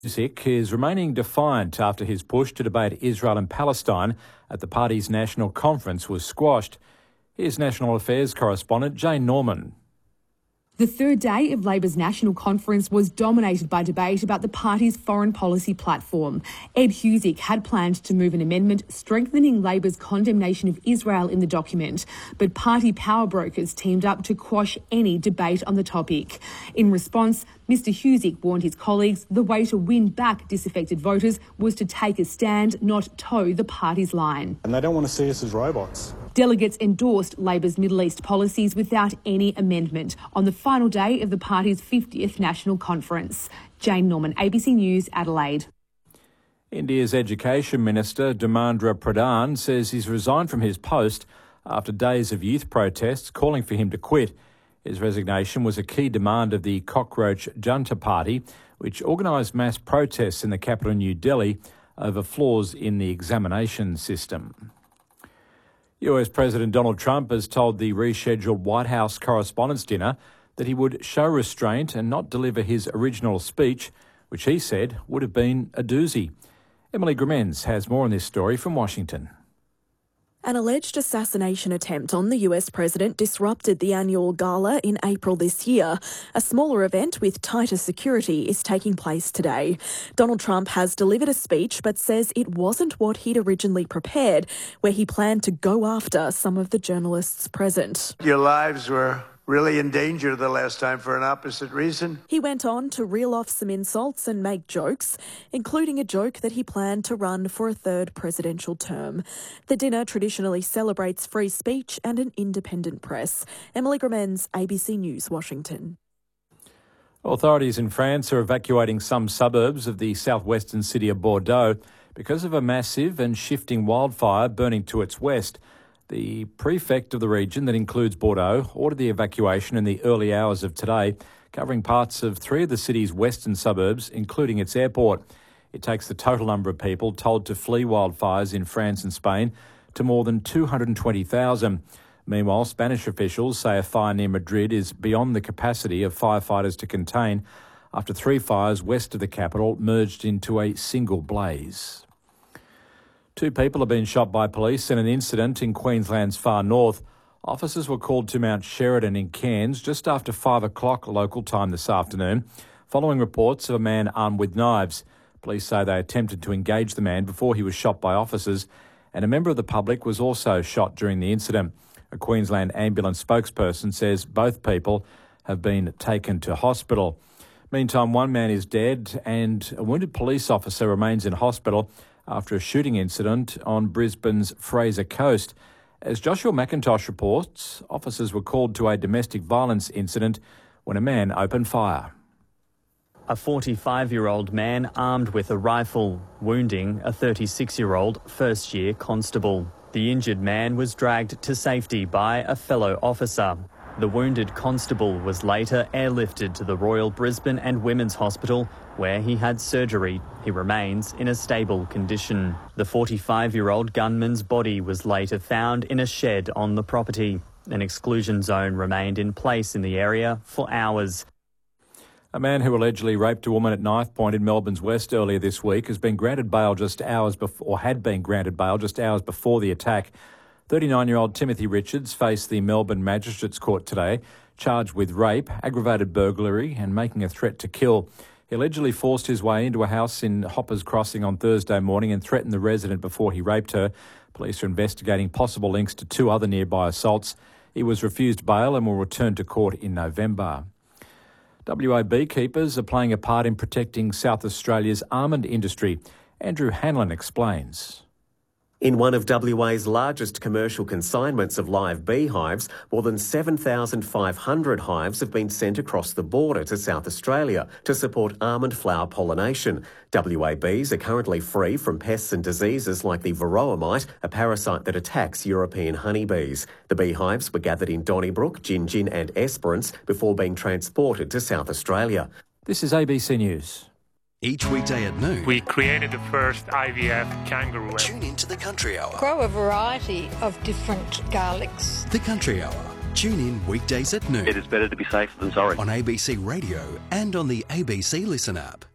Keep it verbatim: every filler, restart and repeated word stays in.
Husik is remaining defiant after his push to debate Israel and Palestine at the party's national conference was squashed. Here's National Affairs correspondent Jane Norman. The third day of Labor's national conference was dominated by debate about the party's foreign policy platform. Ed Husic had planned to move an amendment strengthening Labor's condemnation of Israel in the document, but party power brokers teamed up to quash any debate on the topic. In response, Mr Husic warned his colleagues the way to win back disaffected voters was to take a stand, not toe the party's line. And they don't want to see us as robots. Delegates endorsed Labor's Middle East policies without any amendment on the final day of the party's fiftieth national conference. Jane Norman, A B C News, Adelaide. India's Education Minister Dharmendra Pradhan says he's resigned from his post after days of youth protests calling for him to quit. His resignation was a key demand of the Cockroach Junta Party, which organised mass protests in the capital New Delhi over flaws in the examination system. U S President Donald Trump has told the rescheduled White House Correspondents' Dinner that he would show restraint and not deliver his original speech, which he said would have been a doozy. Emily Grimenz has more on this story from Washington. An alleged assassination attempt on the U S president disrupted the annual gala in April this year. A smaller event with tighter security is taking place today. Donald Trump has delivered a speech but says it wasn't what he'd originally prepared, where he planned to go after some of the journalists present. Your lives were really in danger the last time for an opposite reason. He went on to reel off some insults and make jokes, including a joke that he planned to run for a third presidential term. The dinner traditionally celebrates free speech and an independent press. Emily Grimenz, A B C News, Washington. Authorities in France are evacuating some suburbs of the southwestern city of Bordeaux because of a massive and shifting wildfire burning to its west. The prefect of the region that includes Bordeaux ordered the evacuation in the early hours of today, covering parts of three of the city's western suburbs, including its airport. It takes the total number of people told to flee wildfires in France and Spain to more than two hundred twenty thousand. Meanwhile, Spanish officials say a fire near Madrid is beyond the capacity of firefighters to contain after three fires west of the capital merged into a single blaze. Two people have been shot by police in an incident in Queensland's far north. Officers were called to Mount Sheridan in Cairns just after five o'clock local time this afternoon, following reports of a man armed with knives. Police say they attempted to engage the man before he was shot by officers, and a member of the public was also shot during the incident. A Queensland ambulance spokesperson says both people have been taken to hospital. Meantime, one man is dead and a wounded police officer remains in hospital after a shooting incident on Brisbane's Fraser Coast. As Joshua McIntosh reports, officers were called to a domestic violence incident when a man opened fire. A forty-five-year-old man armed with a rifle, wounding a thirty-six-year-old first-year constable. The injured man was dragged to safety by a fellow officer. The wounded constable was later airlifted to the Royal Brisbane and Women's Hospital, where he had surgery. He remains in a stable condition. The forty-five-year-old gunman's body was later found in a shed on the property. An exclusion zone remained in place in the area for hours. A man who allegedly raped a woman at knife point in Melbourne's West earlier this week has been granted bail just hours before, or had been granted bail just hours before the attack. thirty-nine-year-old Timothy Richards faced the Melbourne Magistrates Court today, charged with rape, aggravated burglary and making a threat to kill. He allegedly forced his way into a house in Hoppers Crossing on Thursday morning and threatened the resident before he raped her. Police are investigating possible links to two other nearby assaults. He was refused bail and will return to court in November. W A beekeepers are playing a part in protecting South Australia's almond industry. Andrew Hanlon explains. In one of W A's largest commercial consignments of live beehives, more than seven thousand five hundred hives have been sent across the border to South Australia to support almond flower pollination. W A bees are currently free from pests and diseases like the varroa mite, a parasite that attacks European honeybees. The beehives were gathered in Donnybrook, Gingin and Esperance before being transported to South Australia. This is A B C News. Each weekday at noon, we created the first I V F kangaroo. Tune into the Country Hour. Grow a variety of different garlics. The Country Hour. Tune in weekdays at noon. It is better to be safe than sorry. On A B C Radio and on the A B C Listen app.